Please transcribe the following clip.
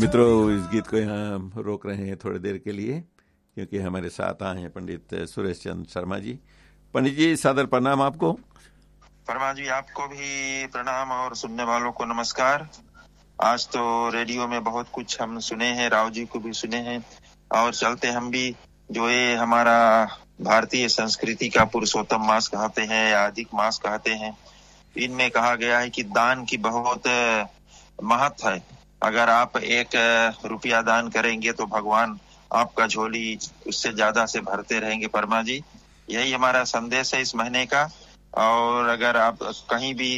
मित्रों, इस गीत को यहाँ हम रोक रहे हैं थोड़ी देर के लिए, क्योंकि हमारे साथ आए हैं पंडित सुरेश चंद्र शर्मा जी। पंडित जी, सादर प्रणाम आपको। परमा जी, आपको भी प्रणाम और सुनने वालों को नमस्कार। आज तो रेडियो में बहुत कुछ हम सुने हैं, राव जी को भी सुने हैं, और चलते हम भी जो ये हमारा भारतीय संस्कृति का पुरुषोत्तम मास कहते हैं या अधिक मास कहते हैं, इनमें कहा गया है कि दान की बहुत महत्व है। अगर आप 1 रुपया दान करेंगे तो भगवान आपका झोली उससे ज्यादा से भरते रहेंगे। परमा जी, यही हमारा संदेश है इस महीने का। और अगर आप कहीं भी